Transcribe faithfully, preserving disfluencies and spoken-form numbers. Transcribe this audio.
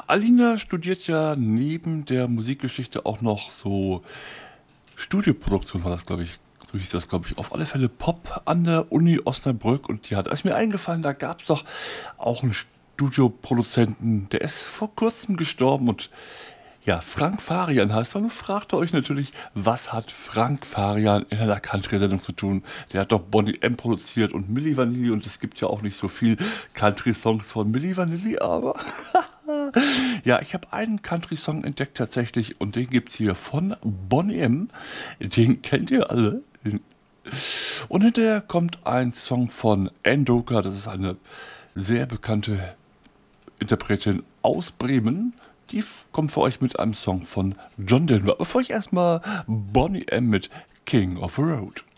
Alina studiert ja neben der Musikgeschichte auch noch so Studioproduktion, war das, glaube ich. So hieß das, glaube ich. Auf alle Fälle Pop an der Uni Osnabrück. Und ja, da ist mir eingefallen, da gab es doch auch einen Studioproduzenten, der ist vor kurzem gestorben. Und ja, Frank Farian heißt er. Und fragt ihr euch natürlich, was hat Frank Farian in einer Country-Sendung zu tun? Der hat doch Bonnie M. produziert und Milli Vanilli. Und es gibt ja auch nicht so viel Country-Songs von Milli Vanilli, aber ja, ich habe einen Country-Song entdeckt tatsächlich und den gibt's hier von Boney M. Den kennt ihr alle. Und hinterher kommt ein Song von Endoka, das ist eine sehr bekannte Interpretin aus Bremen. Die f- kommt für euch mit einem Song von John Denver. Bevor ich erstmal Boney M. mit King of the Road.